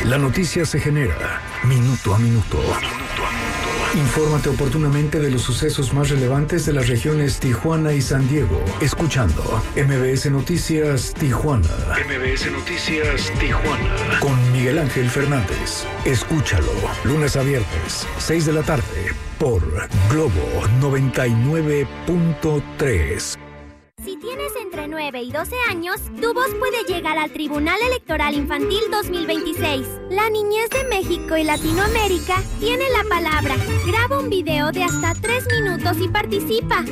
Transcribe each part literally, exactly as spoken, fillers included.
La noticia se genera minuto a minuto. Minuto a minuto. Infórmate oportunamente de los sucesos más relevantes de las regiones Tijuana y San Diego, escuchando M B S Noticias Tijuana. M B S Noticias Tijuana. Con Miguel Ángel Fernández. Escúchalo lunes a viernes, seis de la tarde, por Globo noventa y nueve punto tres. Si tienes entre nueve y doce años, tu voz puede llegar al Tribunal Electoral Infantil dos mil veintiséis. La niñez de México y Latinoamérica tiene la palabra. Graba un video de hasta tres minutos y participa.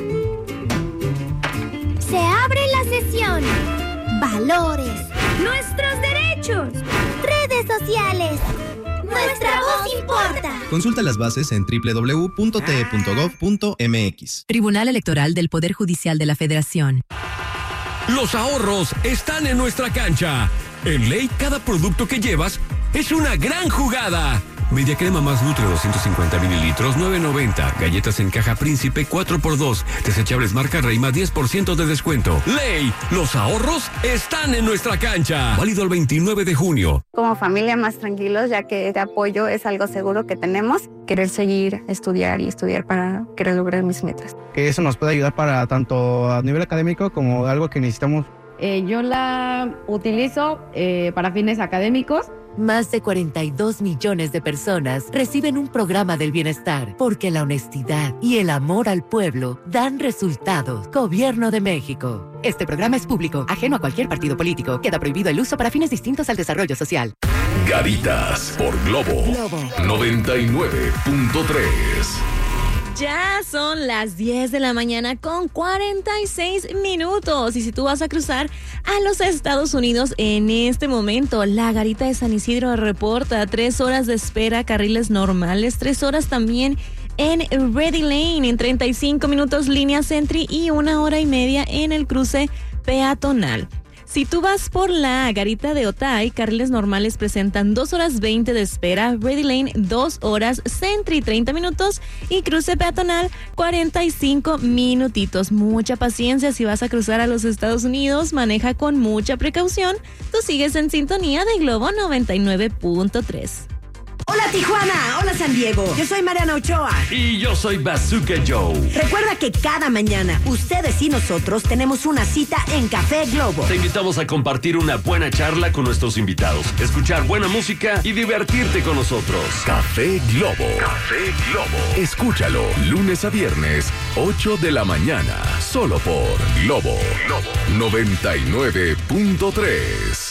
Se abre la sesión. Valores. Nuestros derechos. Redes sociales. Nuestra voz importa. Consulta las bases en doble u doble u doble u punto t e punto gov punto m x. Tribunal Electoral del Poder Judicial de la Federación. Los ahorros están en nuestra cancha. En Ley, cada producto que llevas es una gran jugada. Media crema más Nutre doscientos cincuenta mililitros, nueve noventa. Galletas en caja Príncipe cuatro por dos. Desechables marca Reima, diez por ciento de descuento. Ley, los ahorros están en nuestra cancha. Válido el veintinueve de junio. Como familia más tranquilos, ya que este apoyo es algo seguro que tenemos. Querer seguir, estudiar y estudiar para querer lograr mis metas. Que eso nos puede ayudar para tanto a nivel académico como algo que necesitamos. Eh, yo la utilizo eh, para fines académicos. Más de cuarenta y dos millones de personas reciben un programa del bienestar porque la honestidad y el amor al pueblo dan resultados. Gobierno de México. Este programa es público, ajeno a cualquier partido político. Queda prohibido el uso para fines distintos al desarrollo social. Garitas por Globo, Globo. noventa y nueve punto tres. Ya son las diez de la mañana con cuarenta y seis minutos. Y si tú vas a cruzar a los Estados Unidos en este momento, la Garita de San Isidro reporta tres horas de espera, carriles normales, tres horas también en Ready Lane, en treinta y cinco minutos línea Sentry y una hora y media en el cruce peatonal. Si tú vas por la Garita de Otay, carriles normales presentan dos horas veinte de espera, Ready Lane dos horas, Sentry treinta minutos y cruce peatonal cuarenta y cinco minutitos. Mucha paciencia si vas a cruzar a los Estados Unidos, maneja con mucha precaución. Tú sigues en sintonía de Globo noventa y nueve punto tres. Hola Tijuana, hola San Diego, yo soy Mariana Ochoa. Y yo soy Bazooka Joe. Recuerda que cada mañana ustedes y nosotros tenemos una cita en Café Globo. Te invitamos a compartir una buena charla con nuestros invitados, escuchar buena música y divertirte con nosotros. Café Globo. Café Globo. Escúchalo lunes a viernes, ocho de la mañana, solo por Globo, Globo. noventa y nueve punto tres.